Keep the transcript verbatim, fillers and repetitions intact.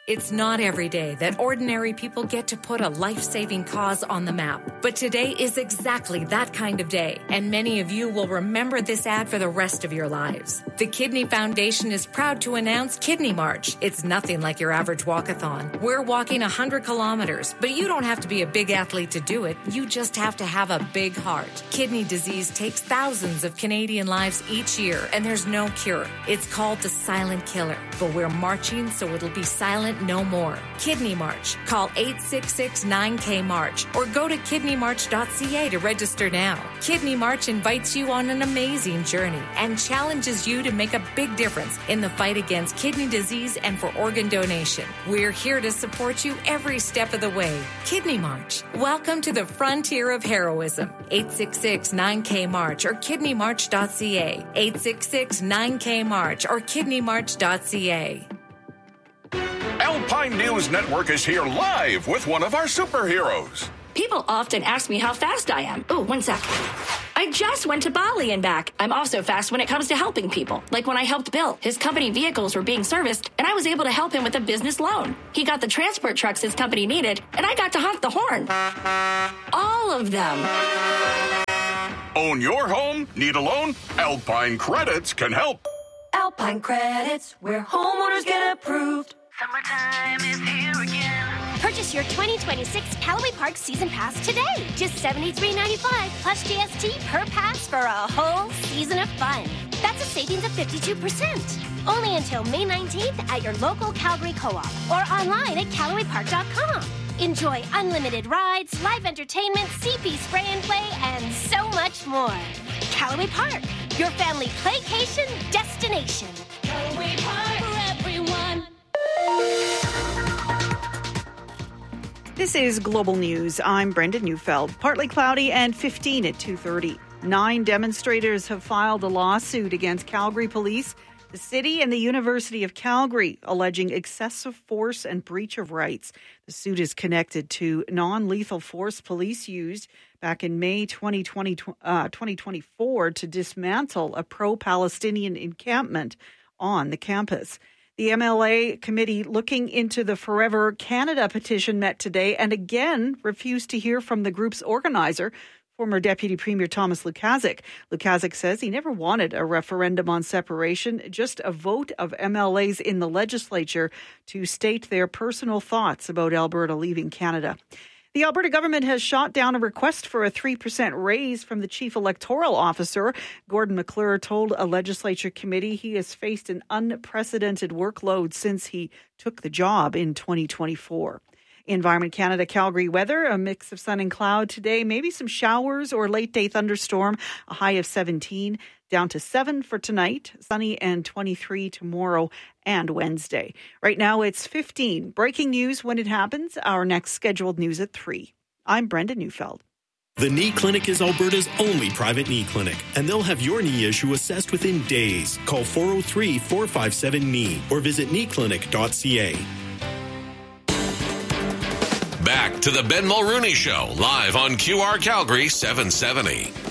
It's not every day that ordinary people get to put a life-saving cause on the map. But today is exactly that kind of day, and many of you will remember this ad for the rest of your lives. The Kidney Foundation is proud to announce Kidney March. It's nothing like your average walkathon. We're walking one hundred kilometers, but you don't have to be a big athlete to do it. You just have to have a big heart. Kidney disease takes thousands of Canadian lives each year, and there's no cure. It's called the silent killer, but we're marching so it'll be silent no more. Kidney March. Call eight six six nine K March or go to kidney march dot c a to register now. Kidney March invites you on an amazing journey and challenges you to make a big difference in the fight against kidney disease and for organ donation. We're here to support you every step of the way. Kidney March. Welcome to the frontier of heroism. eight six six nine K March or kidney march dot c a. eight six six nine K March or kidney march dot c a. Alpine News Network is here live with one of our superheroes. People often ask me how fast I am. Oh, one sec. I just went to Bali and back. I'm also fast when it comes to helping people. Like when I helped Bill. His company vehicles were being serviced, and I was able to help him with a business loan. He got the transport trucks his company needed, and I got to honk the horn. All of them. Own your home? Need a loan? Alpine Credits can help. Alpine Credits, where homeowners get approved. Summertime is here again. Purchase your twenty twenty-six Callaway Park Season Pass today. Just seventy-three ninety-five plus G S T per pass for a whole season of fun. That's a savings of fifty-two percent. Only until May nineteenth at your local Calgary Co-op or online at callaway park dot com. Enjoy unlimited rides, live entertainment, C P spray and play, and so much more. Callaway Park, your family playcation destination. Callaway Park for everyone. This is Global News. I'm Brenda Neufeld. Partly cloudy and fifteen at two thirty. Nine demonstrators have filed a lawsuit against Calgary Police, the city, and the University of Calgary, alleging excessive force and breach of rights. The suit is connected to non-lethal force police used back in May twenty twenty, uh, twenty twenty-four to dismantle a pro-Palestinian encampment on the campus. The M L A committee looking into the Forever Canada petition met today and again refused to hear from the group's organizer, former Deputy Premier Thomas Lukaszuk. Lukaszuk says he never wanted a referendum on separation, just a vote of M L As in the legislature to state their personal thoughts about Alberta leaving Canada. The Alberta government has shot down a request for a three percent raise from the chief electoral officer. Gordon McClure told a legislature committee he has faced an unprecedented workload since he took the job in twenty twenty-four. Environment Canada Calgary weather, a mix of sun and cloud today, maybe some showers or late day thunderstorm, a high of seventeen, down to seven for tonight, sunny and twenty-three tomorrow and Wednesday. Right now it's fifteen. Breaking news when it happens, our next scheduled news at three. I'm Brenda Neufeld. The Knee Clinic is Alberta's only private knee clinic, and they'll have your knee issue assessed within days. Call four oh three, four five seven, K N E E or visit knee clinic dot c a. Back to the Ben Mulrooney Show, live on Q R Calgary seven seventy.